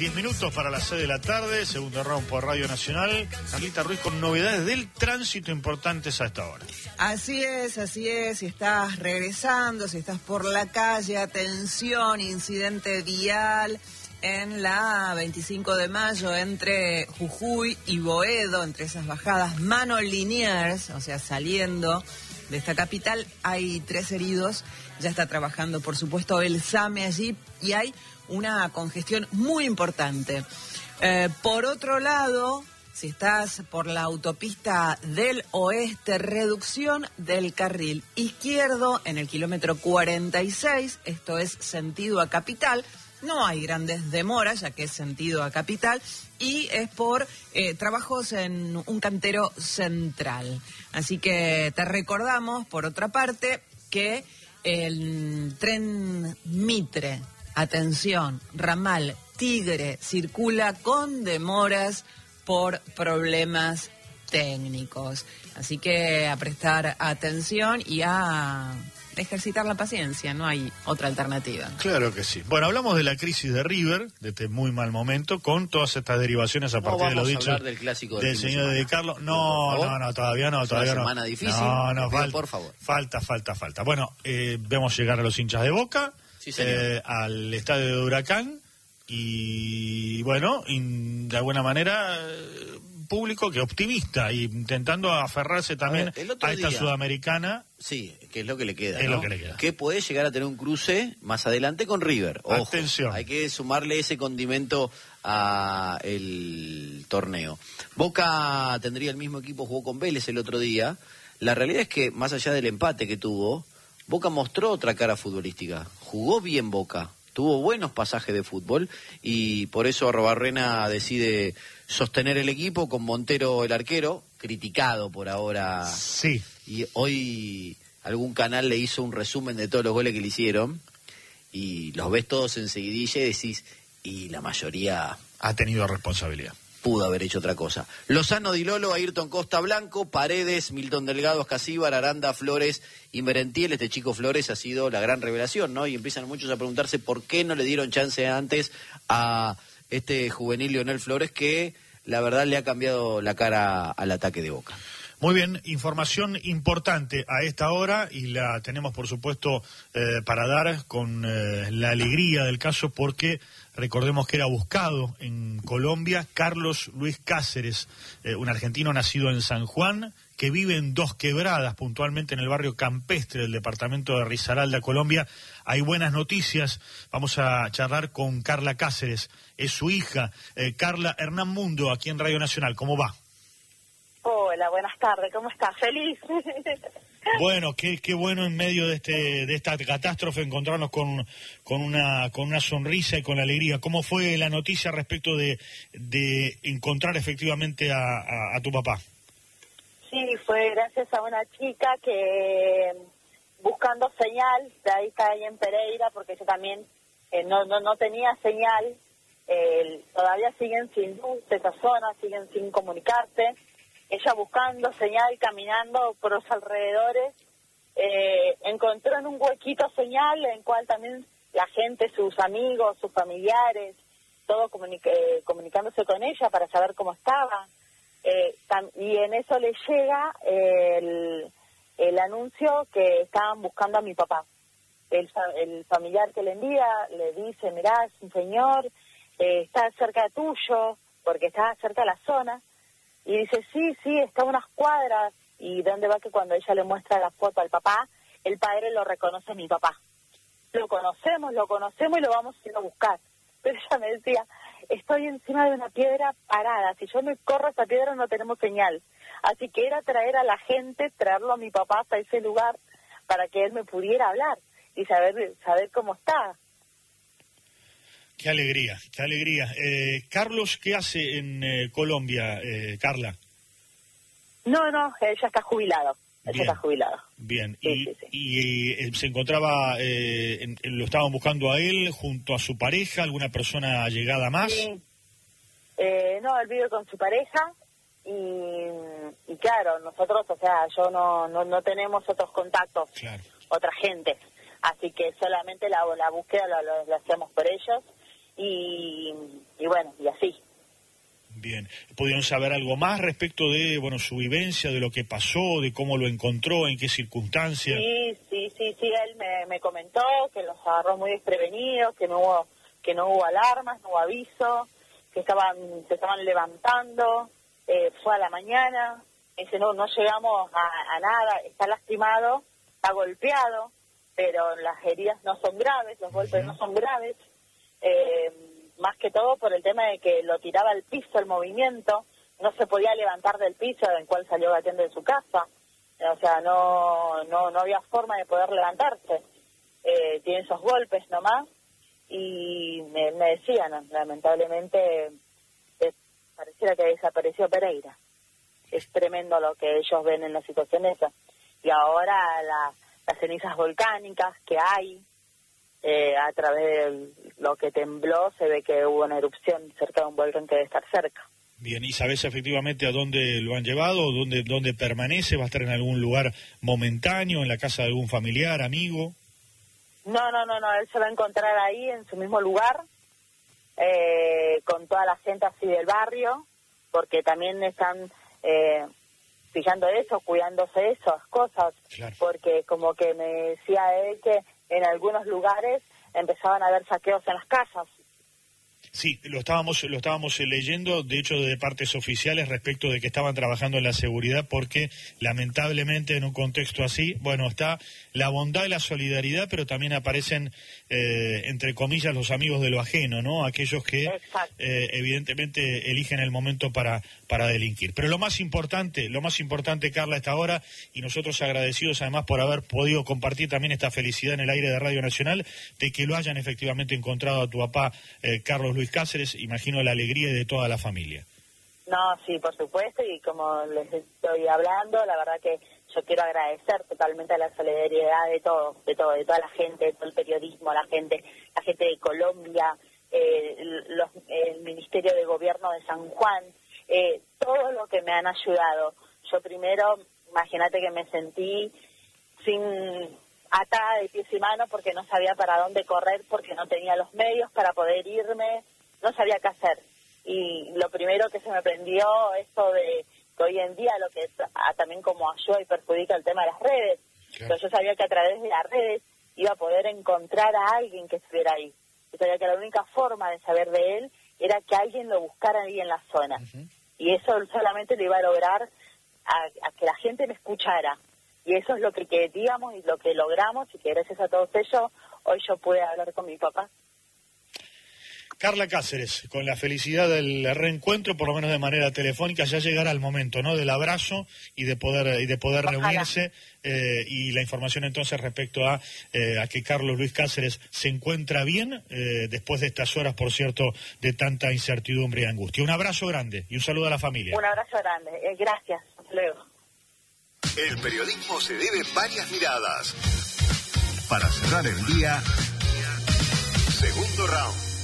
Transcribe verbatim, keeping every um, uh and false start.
diez minutos para las seis de la tarde, segundo round por Radio Nacional. Carlita Ruiz con novedades del tránsito importantes a esta hora. Así es, así es. Si estás regresando, si estás por la calle, atención, incidente vial en la veinticinco de mayo entre Jujuy y Boedo, entre esas bajadas Mano Liniers, o sea, saliendo de esta capital, hay tres heridos. Ya está trabajando, por supuesto, el SAME allí y hay una congestión muy importante. Eh, por otro lado, si estás por la autopista del oeste, reducción del carril izquierdo en el kilómetro cuarenta y seis, esto es sentido a Capital. No hay grandes demoras, ya que es sentido a Capital, y es por eh, trabajos en un cantero central. Así que te recordamos, por otra parte, que el tren Mitre, atención, ramal Tigre, circula con demoras por problemas técnicos. Así que a prestar atención y a ejercitar la paciencia, no hay otra alternativa. Claro que sí. Bueno, hablamos de la crisis de River, de este muy mal momento, con todas estas derivaciones a partir no de lo dicho hablar del clásico del del señor de Carlos. No, no, no, todavía no, todavía una no. semana difícil. No, no, pido, falta, por favor. falta, falta, falta. Bueno, eh, vemos llegar a los hinchas de Boca, sí, señor. eh, al estadio de Huracán y, bueno, in, de alguna manera... Eh, público que optimista y intentando aferrarse también a, ver, a esta día, sudamericana. Sí, que es lo que le queda, es ¿no? lo que le queda. Que puede llegar a tener un cruce más adelante con River. Ojo, atención. Hay que sumarle ese condimento a el torneo. Boca tendría el mismo equipo, jugó con Vélez el otro día. La realidad es que más allá del empate que tuvo, Boca mostró otra cara futbolística. Jugó bien Boca. Tuvo buenos pasajes de fútbol y por eso Arrobarrena decide sostener el equipo con Montero el arquero, criticado por ahora. Sí. Y hoy algún canal le hizo un resumen de todos los goles que le hicieron y los ves todos enseguidilla y decís, y la mayoría... ha tenido responsabilidad. Pudo haber hecho otra cosa. Lozano, Di Lolo, Ayrton Costa Blanco, Paredes, Milton Delgado, Escasíbar, Aranda, Flores y Merentiel. Este chico Flores ha sido la gran revelación, ¿no? Y empiezan muchos a preguntarse por qué no le dieron chance antes a este juvenil Leonel Flores, que la verdad le ha cambiado la cara al ataque de Boca. Muy bien, información importante a esta hora y la tenemos por supuesto eh, para dar con eh, la alegría del caso porque recordemos que era buscado en Colombia Carlos Luis Cáceres, eh, un argentino nacido en San Juan que vive en Dos Quebradas, puntualmente en el barrio campestre del departamento de Risaralda, Colombia. Hay buenas noticias, vamos a charlar con Carla Cáceres, es su hija. eh, Carla, Hernán Mundo, aquí en Radio Nacional, ¿cómo va? Hola, buenas tardes, ¿cómo estás? ¿Feliz? Bueno, qué, qué bueno en medio de este de esta catástrofe encontrarnos con, con una con una sonrisa y con la alegría. ¿Cómo fue la noticia respecto de, de encontrar efectivamente a, a, a tu papá? Sí, fue gracias a una chica que buscando señal, de ahí está ahí en Pereira, porque yo también eh, no, no, no tenía señal, eh, todavía siguen sin luz esa zona, siguen sin comunicarse. Ella buscando señal, caminando por los alrededores, eh, encontró en un huequito señal en cual también la gente, sus amigos, sus familiares, todo comunica eh, comunicándose con ella para saber cómo estaba. Eh, y en eso le llega eh, el, el anuncio que estaban buscando a mi papá. El, el familiar que le envía le dice, mirá, es un señor, eh, está cerca tuyo, porque está cerca de la zona. Y dice, sí, sí, está a unas cuadras. Y dónde va que cuando ella le muestra la foto al papá, el padre lo reconoce a mi papá. Lo conocemos, lo conocemos y lo vamos a ir a buscar. Pero ella me decía, estoy encima de una piedra parada. Si yo me corro esa piedra no tenemos señal. Así que era traer a la gente, traerlo a mi papá hasta ese lugar para que él me pudiera hablar y saber, saber cómo está. Qué alegría, qué alegría. Eh, Carlos, ¿qué hace en eh, Colombia, eh, Carla? No, no, ella está jubilado. Ella Bien, está jubilado. Bien, sí, y, sí, sí. y eh, se encontraba, eh, en, lo estaban buscando a él junto a su pareja, alguna persona llegada más. Sí. Eh, no, él vive con su pareja y, y claro, nosotros, o sea, yo no, no, no tenemos otros contactos, claro, otra gente, así que solamente la, la búsqueda la, la, la hacemos por ellos. Y, y bueno, Bien, ¿pudieron saber algo más respecto de, bueno, su vivencia, de lo que pasó, de cómo lo encontró, en qué circunstancias? Sí, sí, sí, sí, él me, me comentó que los agarró muy desprevenidos, que no hubo, que no hubo alarmas, no hubo aviso, que estaban, se estaban levantando, eh, fue a la mañana, dice, no, no llegamos a, a nada, está lastimado, está golpeado, pero las heridas no son graves, los golpes uh-huh. no son graves, eh, más que todo por el tema de que lo tiraba al piso el movimiento, no se podía levantar del piso en el cual salió gateando de su casa, o sea, no no no había forma de poder levantarse, eh, tiene esos golpes nomás, y me, me decían, ¿no? lamentablemente, eh, pareciera que desapareció Pereira. Es tremendo lo que ellos ven en la situación esa. Y ahora la, las cenizas volcánicas que hay, eh, a través de lo que tembló, se ve que hubo una erupción cerca de un volcán que debe estar cerca. Bien, ¿y sabés efectivamente a dónde lo han llevado? ¿Dónde, dónde permanece? ¿Va a estar en algún lugar momentáneo, en la casa de algún familiar, amigo? No, no, no, no, él se va a encontrar ahí en su mismo lugar, eh, con toda la gente así del barrio, porque también están eh, fijando eso, cuidándose de esas cosas, claro. Porque como que me decía él que en algunos lugares empezaban a haber saqueos en las casas. Sí, lo estábamos lo estábamos leyendo, de hecho, de partes oficiales respecto de que estaban trabajando en la seguridad, porque lamentablemente en un contexto así, bueno, está la bondad y la solidaridad, pero también aparecen, eh, entre comillas, los amigos de lo ajeno, ¿no? Aquellos que eh, evidentemente eligen el momento para, para delinquir. Pero lo más importante, lo más importante, Carla, a esta hora, y nosotros agradecidos además por haber podido compartir también esta felicidad en el aire de Radio Nacional, de que lo hayan efectivamente encontrado a tu papá, eh, Carlos Luis Cáceres, imagino la alegría de toda la familia. No, sí, por supuesto, y como les estoy hablando, la verdad que yo quiero agradecer totalmente a la solidaridad de todo, de todo, de toda la gente, de todo el periodismo, la gente, la gente de Colombia, eh, los, el Ministerio de Gobierno de San Juan, eh, todo lo que me han ayudado. Yo primero, imagínate que me sentí sin atada de pies y manos porque no sabía para dónde correr, porque no tenía los medios para poder irme, no sabía qué hacer. Y lo primero que se me prendió esto de que hoy en día lo que es, ah, también como ayuda y perjudica el tema de las redes. Claro. Pero yo sabía que a través de las redes iba a poder encontrar a alguien que estuviera ahí. Yo sabía que la única forma de saber de él era que alguien lo buscara ahí en la zona. Uh-huh. Y eso solamente lo iba a lograr a, a que la gente me escuchara. Y eso es lo que queríamos y lo que logramos, y que gracias a todos ellos hoy yo pude hablar con mi papá. Carla Cáceres, con la felicidad del reencuentro, por lo menos de manera telefónica, ya llegará el momento, ¿no?, del abrazo y de poder y de poder reunirse, eh, y la información entonces respecto a, eh, a que Carlos Luis Cáceres se encuentra bien, eh, después de estas horas, por cierto, de tanta incertidumbre y angustia. Un abrazo grande y un saludo a la familia. Un abrazo grande, eh, gracias, hasta luego. El periodismo se debe varias miradas. Para cerrar el día, segundo round.